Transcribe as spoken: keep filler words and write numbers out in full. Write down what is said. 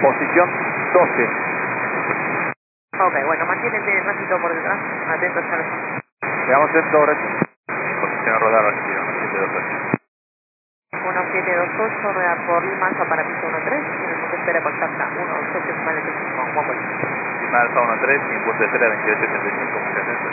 Posición doce. Ok, bueno, mantiénete un ratito por detrás. Atento, Charlie. Veamos esto, Red. Posición rodar Argentina, uno siete dos ocho. uno siete dos ocho, rueda por Lima Alfa para piso uno tres. Y en el punto espera contacta uno ocho, decimal cinco. One way. Lima Alfa uno tres, cincuenta y tres, veintiocho ochenta y cinco, comunicación.